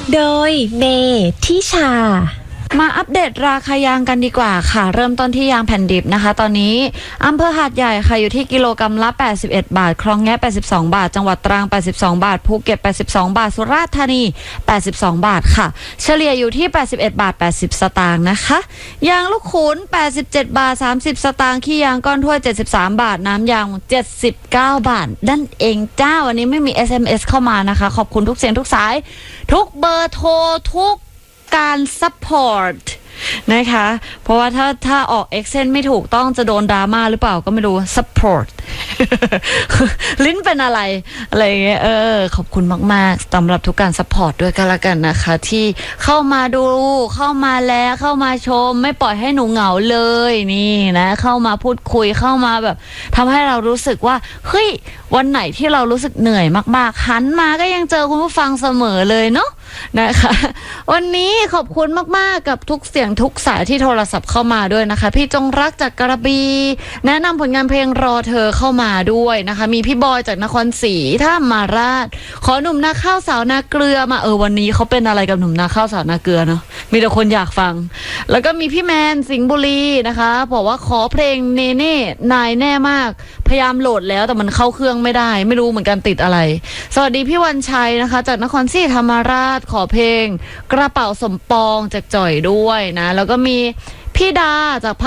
โดยเมทิชามาอัปเดตราคายางกันดีกว่าค่ะเริ่มต้นที่ยางแผ่นดิบนะคะตอนนี้อำเภอหาดใหญ่ค่ะอยู่ที่กิโลกรัมละ81 บาทคลองแงะ82 บาทจังหวัดตรัง82 บาทภูเก็ต82 บาทสุราษฎร์ธานี82 บาทค่ะเฉลี่ยอยู่ที่81 บาท80 สตางค์นะคะยางลูกขุน87 บาท30 สตางค์ขี้ยางก้อนถ้วย73 บาทน้ำยาง79 บาทนั่นเองจ้าวันนี้ไม่มี SMS เข้ามานะคะขอบคุณทุกเสียงทุกสายทุกเบอร์โทรทุกการซัพพอร์ตนะคะเพราะว่าถ้าออก accent ไม่ถูกต้องจะโดนดราม่าหรือเปล่าก็ไม่รู้ support ลิ้นเป็นอะไรอย่างเงี้ยขอบคุณมากๆสำหรับทุกการ support ด้วยกันละกันนะคะที่เข้ามาดูเข้ามาแล้วเข้ามาชมไม่ปล่อยให้หนูเหงาเลยนี่นะเข้ามาพูดคุยเข้ามาแบบทำให้เรารู้สึกว่าเฮ้ยวันไหนที่เรารู้สึกเหนื่อยมากๆหันมาก็ยังเจอคุณผู้ฟังเสมอเลยเนาะนะคะวันนี้ขอบคุณมากๆกับทุกเสียงทุกสายที่โทรศัพท์เข้ามาด้วยนะคะพี่จงรักจากกระบี่แนะนำผลงานเพลงรอเธอเข้ามาด้วยนะคะมีพี่บอยจากนครศรีท่ามาราชขอหนุ่มนาข้าวสาวนาเกลือมาวันนี้เขาเป็นอะไรกับหนุ่มนาข้าวสาวนาเกลือเนาะมีแต่คนอยากฟังแล้วก็มีพี่แมนสิงห์บุรีนะคะบอกว่าขอเพลงเนเน่นายแน่มากพยายามโหลดแล้วแต่มันเข้าเครื่องไม่ได้ไม่รู้เหมือนกันติดอะไรสวัสดีพี่วันชัยนะคะจากนครศรีธรรมราชขอเพลงกระเป๋าสมปองจากจ่อยด้วยนะแล้วก็มีพี่ดาจาก